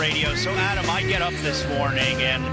Radio. So, Adam, I get up this morning and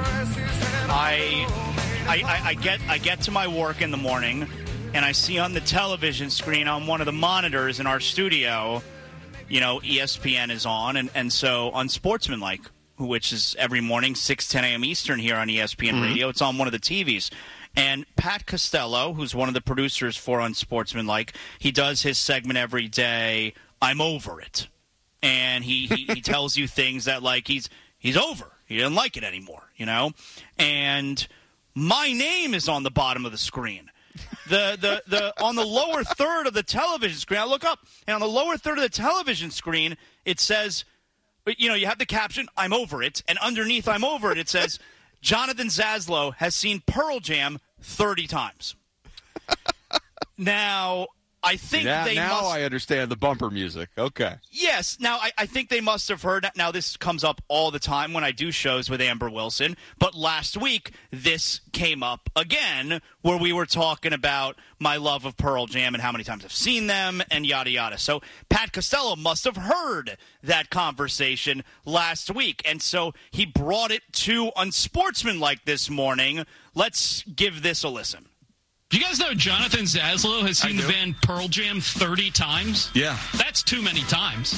I get to my work in the morning and I see on the television screen on one of the monitors in our studio, ESPN is on. And so on Sportsmanlike, which is every morning, 10 a.m. Eastern here on ESPN Radio, it's on one of the TVs. And Pat Costello, who's one of the producers for Unsportsmanlike, he does his segment every day, I'm over it. And he tells you things that, like, he's over. He didn't like it anymore, And my name is on the bottom of the screen. The on the lower third of the television screen, I look up, and on the lower third of the television screen, it says, you have the caption, I'm over it, and underneath I'm over it, it says, Jonathan Zaslow has seen Pearl Jam 30 times. Now, I think I understand the bumper music. Okay. Yes. Now, I think they must have heard. Now, this comes up all the time when I do shows with Amber Wilson. But last week, this came up again where we were talking about my love of Pearl Jam and how many times I've seen them and yada, yada. So Pat Costello must have heard that conversation last week. And so he brought it to Unsportsmanlike this morning. Let's give this a listen. Do you guys know Jonathan Zaslow has seen the band Pearl Jam 30 times? Yeah. That's too many times.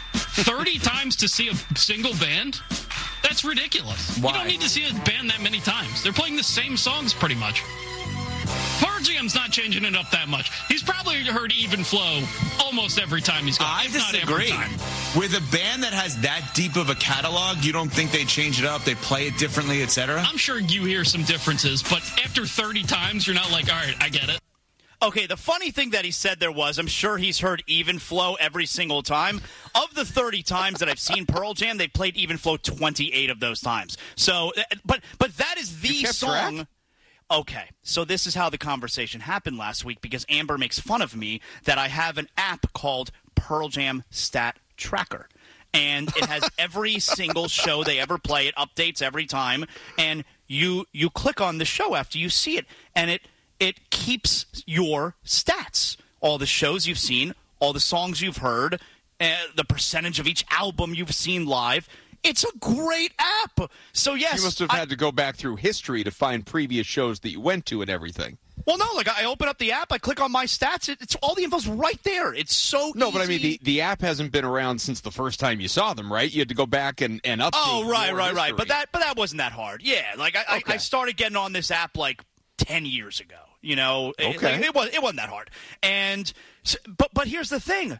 30 times to see a single band? That's ridiculous. Why? You don't need to see a band that many times. They're playing the same songs pretty much. Pearl Jam's not changing it up that much. He's probably heard Even Flow almost every time he's gone. I disagree. With a band that has that deep of a catalog, you don't think they change it up, they play it differently, etc.? I'm sure you hear some differences, but after 30 times, you're not like, all right, I get it. Okay, the funny thing that he said there was, I'm sure he's heard Even Flow every single time. Of the 30 times that I've seen Pearl Jam, they played Even Flow 28 of those times. So, but that is the song. Track? Okay, so this is how the conversation happened last week because Amber makes fun of me that I have an app called Pearl Jam Stat Tracker. And it has every single show they ever play. It updates every time. And you click on the show after you see it, and it keeps your stats. All the shows you've seen, all the songs you've heard, the percentage of each album you've seen live. It's a great app. So, yes. You must have had to go back through history to find previous shows that you went to and everything. Well, no, like I open up the app, I click on my stats, it's all the info's right there. It's so easy. No, but I mean, the app hasn't been around since the first time you saw them, right? You had to go back and update. Oh, right. History. But that wasn't that hard. Yeah, like I started getting on this app like 10 years ago. Okay. It wasn't that hard. And but here's the thing.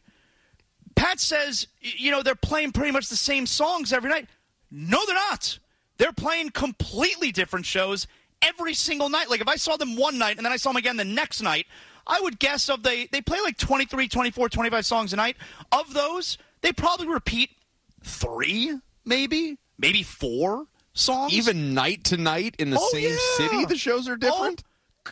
Pat says, they're playing pretty much the same songs every night. No, they're not. They're playing completely different shows every single night. Like, if I saw them one night and then I saw them again the next night, I would guess they play like 23, 24, 25 songs a night. Of those, they probably repeat 3, maybe 4 songs. Even night to night in the same city, the shows are different?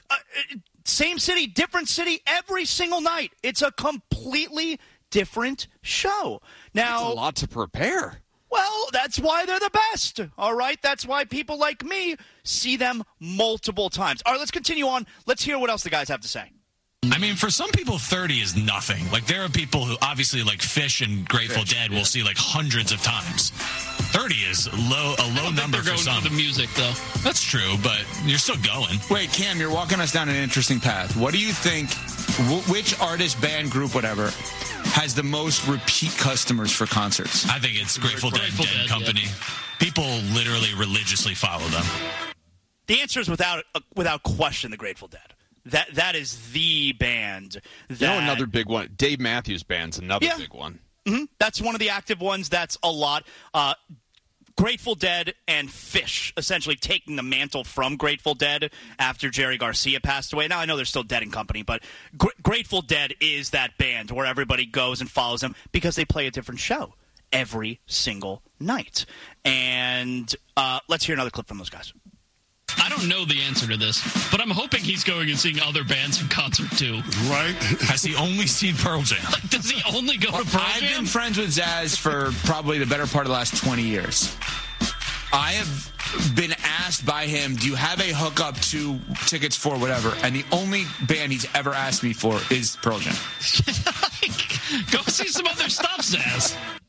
Same city, different city, every single night. It's a completely different show. Now, that's a lot to prepare. Well, that's why they're the best, all right? That's why people like me see them multiple times. All right, let's continue on. Let's hear what else the guys have to say. I mean, for some people, 30 is nothing. Like, there are people who, obviously, like Fish and Grateful Dead will see, like, hundreds of times. 30 is a low number for some. Going for the music, though. That's true, but you're still going. Wait, Cam, you're walking us down an interesting path. What do you think, which artist, band, group, whatever, has the most repeat customers for concerts? I think it's Grateful Dead Company. Yeah. People literally religiously follow them. The answer is without question the Grateful Dead. That is the band. Another big one. Dave Matthews Band's another big one. Mm-hmm. That's one of the active ones. That's a lot. Grateful Dead and Fish essentially taking the mantle from Grateful Dead after Jerry Garcia passed away. Now, I know they're still Dead and Company, but Grateful Dead is that band where everybody goes and follows them because they play a different show every single night. And let's hear another clip from those guys. I don't know the answer to this, but I'm hoping he's going and seeing other bands in concert, too. Right? Has he only seen Pearl Jam? Like, does he only go to Pearl Jam? I've been friends with Zaz for probably the better part of the last 20 years. I have been asked by him, do you have a hookup to tickets for whatever? And the only band he's ever asked me for is Pearl Jam. Go see some other stuff, Zaz.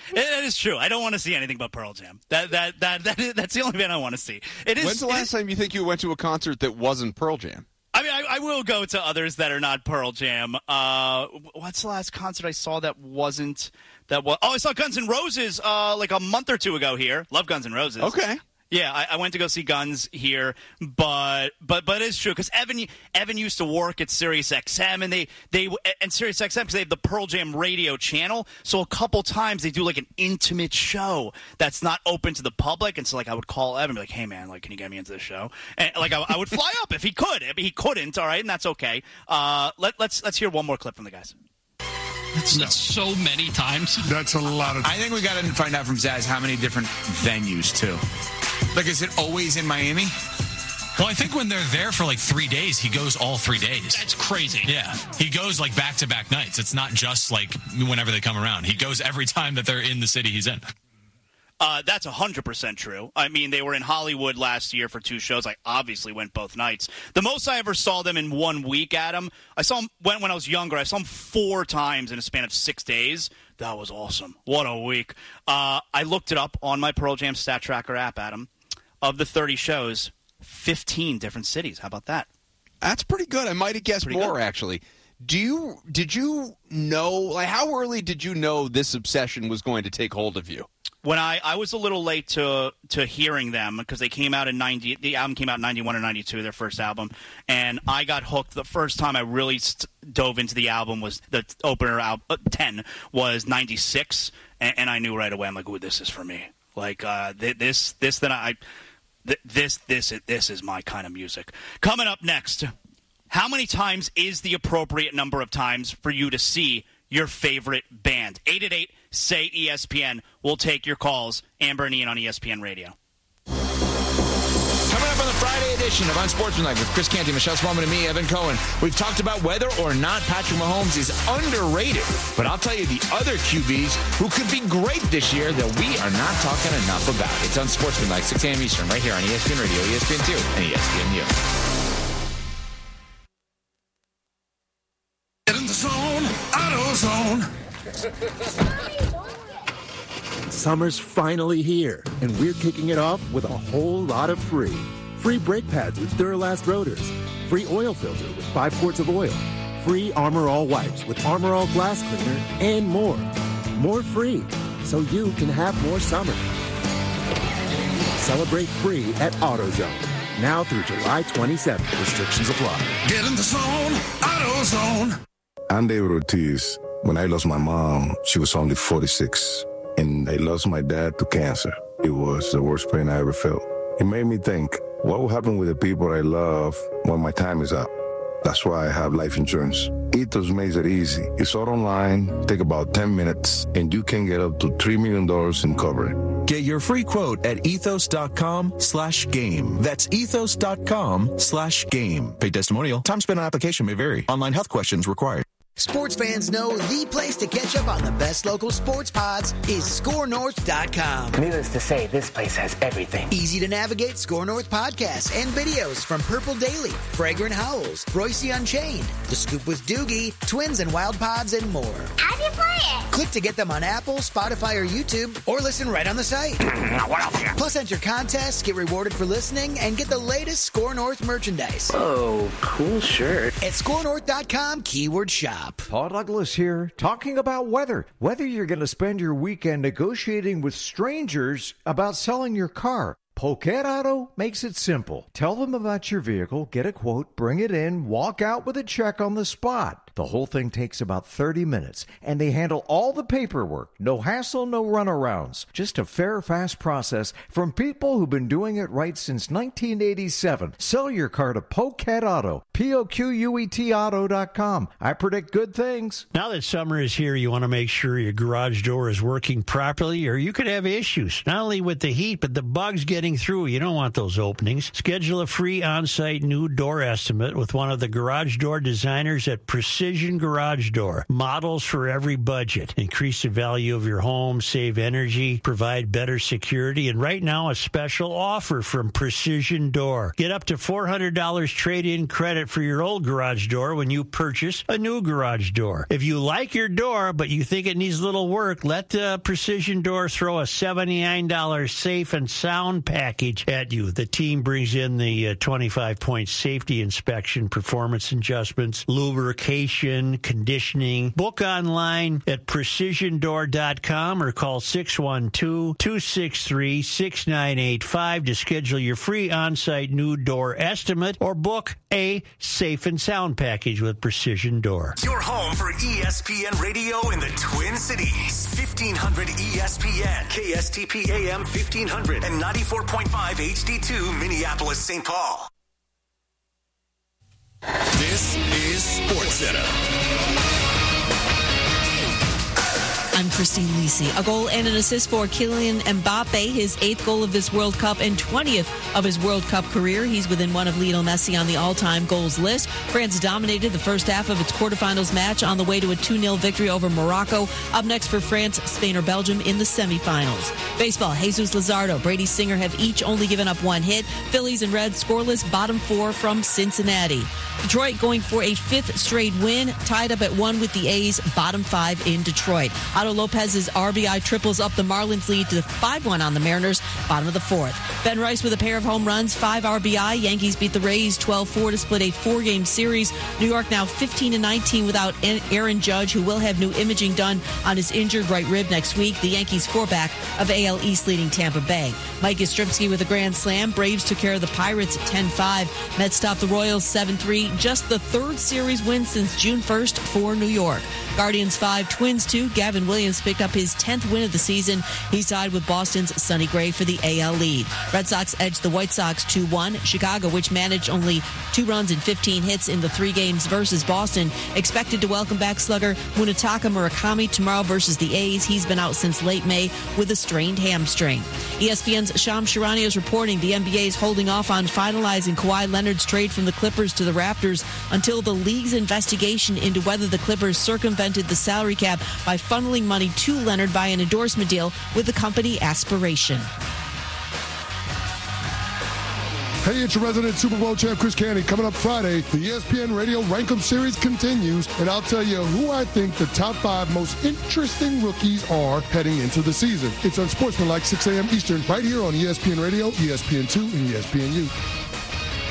It is true. I don't want to see anything but Pearl Jam. That's the only band I want to see. When's the last time you think you went to a concert that wasn't Pearl Jam? I mean, I will go to others that are not Pearl Jam. What's the last concert I saw that wasn't that? I saw Guns N' Roses like a month or two ago here. Love Guns N' Roses. Okay. Yeah, I went to go see Guns here, but it's true because Evan used to work at Sirius XM and Sirius XM because they have the Pearl Jam radio channel. So a couple times they do like an intimate show that's not open to the public, and so like I would call Evan and be like, "Hey man, like can you get me into the show?" And like I would fly up if he could. I mean, he couldn't, all right, and that's okay. Let's hear one more clip from the guys. That's so many times. That's a lot of. I think we got to find out from Zaz how many different venues too. Like, is it always in Miami? Well, I think when they're there for like 3 days, he goes all 3 days. That's crazy. Yeah. He goes like back-to-back nights. It's not just like whenever they come around. He goes every time that they're in the city he's in. That's 100% true. I mean, they were in Hollywood last year for 2 shows. I obviously went both nights. The most I ever saw them in 1 week, Adam, I saw them when I was younger. I saw them 4 times in a span of 6 days. That was awesome. What a week. I looked it up on my Pearl Jam Stat Tracker app, Adam. Of the 30 shows, 15 different cities. How about that? That's pretty good. I might have guessed more, actually. Did you know, like, how early did you know this obsession was going to take hold of you? When I was a little late to hearing them because they came out in 90. The album came out in 91 or 92, their first album, and I got hooked. The first time I really dove into the album was the opener album. 10 was 96, and I knew right away. I'm like, ooh, this is for me. Like this is my kind of music. Coming up next, how many times is the appropriate number of times for you to see your favorite band? 888-SAY-ESPN. We'll take your calls. Amber and Ian on ESPN Radio. Coming up on the Friday edition of Unsportsmanlike with Chris Canty, Michelle Smallman, and me, Evan Cohen. We've talked about whether or not Patrick Mahomes is underrated. But I'll tell you the other QBs who could be great this year that we are not talking enough about. It's Unsportsmanlike, 6 a.m. Eastern, right here on ESPN Radio, ESPN2, and ESPNU. Get in the zone, AutoZone. Summer's finally here, and we're kicking it off with a whole lot of free. Free brake pads with Duralast rotors. Free oil filter with 5 quarts of oil. Free Armor All wipes with Armor All glass cleaner, and more. More free, so you can have more summer. Celebrate free at AutoZone. Now through July 27th. Restrictions apply. Get in the zone, AutoZone. I'm David Ortiz. When I lost my mom, she was only 46. And I lost my dad to cancer. It was the worst pain I ever felt. It made me think, what will happen with the people I love when my time is up? That's why I have life insurance. Ethos makes it easy. It's all online, take about 10 minutes, and you can get up to $3 million in coverage. Get your free quote at ethos.com/game. That's ethos.com/game. Paid testimonial. Time spent on application may vary. Online health questions required. Sports fans know the place to catch up on the best local sports pods is ScoreNorth.com. Needless to say, this place has everything. Easy to navigate Score North podcasts and videos from Purple Daily, Fragrant Howls, Royce Unchained, The Scoop with Doogie, Twins and Wild Pods, and more. How do you play it? Click to get them on Apple, Spotify, or YouTube, or listen right on the site. What else? Plus, enter contests, get rewarded for listening, and get the latest Score North merchandise. Oh, cool shirt. At ScoreNorth.com, keyword shop. Paul Douglas here, talking about weather. Whether you're going to spend your weekend negotiating with strangers about selling your car, Poquet Auto makes it simple. Tell them about your vehicle, get a quote, bring it in, walk out with a check on the spot. The whole thing takes about 30 minutes, and they handle all the paperwork. No hassle, no runarounds. Just a fair, fast process from people who've been doing it right since 1987. Sell your car to Poquet Auto, P-O-Q-U-E-T Auto.com. I predict good things. Now that summer is here, you want to make sure your garage door is working properly, or you could have issues, not only with the heat, but the bugs getting through. You don't want those openings. Schedule a free on-site new door estimate with one of the garage door designers at Precision Precision Garage Door. Models for every budget. Increase the value of your home, save energy, provide better security, and right now a special offer from Precision Door. Get up to $400 trade-in credit for your old garage door when you purchase a new garage door. If you like your door, but you think it needs a little work, let Precision Door throw a $79 safe and sound package at you. The team brings in the 25-point safety inspection, performance adjustments, lubrication, conditioning. Book online at precisiondoor.com or call 612-263-6985 to schedule your free on-site new door estimate or book a safe and sound package with Precision Door. Your home for ESPN Radio in the Twin Cities. 1500 ESPN, KSTP AM 1500, and 94.5 HD2 Minneapolis, St. Paul. This is SportsCenter. I'm Christine Lisi. A goal and an assist for Kylian Mbappe, his 8th goal of this World Cup and 20th of his World Cup career. He's within one of Lionel Messi on the all-time goals list. France dominated the first half of its quarterfinals match on the way to a 2-0 victory over Morocco. Up next for France, Spain, or Belgium in the semifinals. Baseball, Jesus Luzardo, Brady Singer have each only given up one hit. Phillies and Reds scoreless, bottom 4 from Cincinnati. Detroit going for a 5th straight win, tied up at 1 with the A's, bottom 5 in Detroit. Otto Lopez's RBI triples up the Marlins lead to 5-1 on the Mariners, bottom of the 4th. Ben Rice with a pair of home runs, 5 RBI. Yankees beat the Rays 12-4 to split a 4-game series. New York now 15-19 without Aaron Judge, who will have new imaging done on his injured right rib next week. The Yankees 4-back of AL East leading Tampa Bay. Mike Yastrzemski with a grand slam. Braves took care of the Pirates 10-5. Mets stopped the Royals 7-3. Just the 3rd series win since June 1st for New York. Guardians 5, Twins 2. Gavin Williams picked up his 10th win of the season. He's tied with Boston's Sonny Gray for the AL lead. Red Sox edged the White Sox 2-1. Chicago, which managed only 2 runs and 15 hits in the 3 games versus Boston, expected to welcome back slugger Munetaka Murakami tomorrow versus the A's. He's been out since late May with a strained hamstring. ESPN's Shams Charania is reporting the NBA is holding off on finalizing Kawhi Leonard's trade from the Clippers to the Raptors until the league's investigation into whether the Clippers circumvented the salary cap by funneling money to Leonard by an endorsement deal with the company Aspiration. Hey, it's your resident Super Bowl champ, Chris Canty. Coming up Friday, the ESPN Radio Rankum Series continues, and I'll tell you who I think the top 5 most interesting rookies are heading into the season. It's Unsportsmanlike, 6 a.m. Eastern, right here on ESPN Radio, ESPN2, and ESPNU.